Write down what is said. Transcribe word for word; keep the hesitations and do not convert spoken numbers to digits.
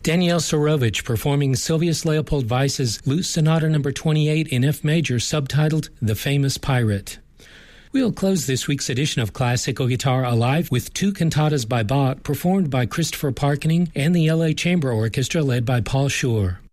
Daniel Sorovich performing Sylvius Leopold Weiss's Lute Sonata number twenty-eight in F major, subtitled The Famous Pirate. We'll close this week's edition of Classical Guitar Alive with two cantatas by Bach performed by Christopher Parkening and the L A Chamber Orchestra led by Paul Schur.